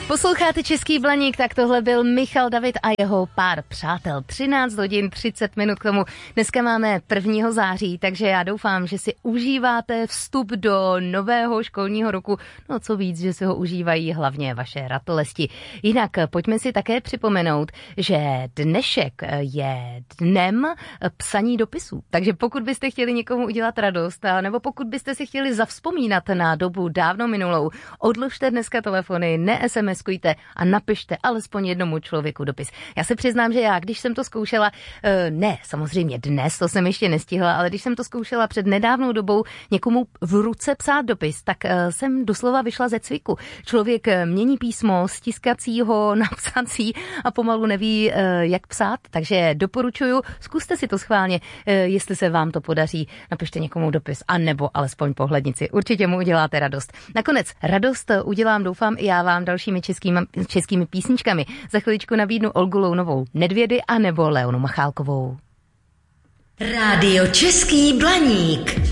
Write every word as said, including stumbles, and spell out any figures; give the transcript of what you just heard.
Posloucháte Český Blaník, tak tohle byl Michal David a jeho pár přátel. třináct hodin třicet minut k tomu. Dneska máme prvního září, takže já doufám, že si užíváte vstup do nového školního roku. No co víc, že si ho užívají hlavně vaše ratolesti. Jinak pojďme si také připomenout, že dnešek je dnem psaní dopisů. Takže pokud byste chtěli někomu udělat radost, nebo pokud byste si chtěli zavzpomínat na dobu dávno minulou, odložte dneska telefony, ne es em eskujte a napište alespoň jednomu člověku dopis. Já se přiznám, že já, když jsem to zkoušela, ne, samozřejmě dnes, to jsem ještě nestihla, ale když jsem to zkoušela před nedávnou dobou někomu v ruce psát dopis, tak jsem doslova vyšla ze cviku. Člověk mění písmo z tiskacího na psací a pomalu neví, jak psát, takže doporučuju, zkuste si to schválně, jestli se vám to podaří, napište někomu dopis, anebo alespoň pohlednici. Určitě mu uděláte radost. Nakonec radost udělám, doufám, i já vám dalšími českými, českými písničkami. Za chviličku nabídnu Olgu Lounovou Nedvědy a nebo Leonu Machálkovou. Rádio Český Blaník.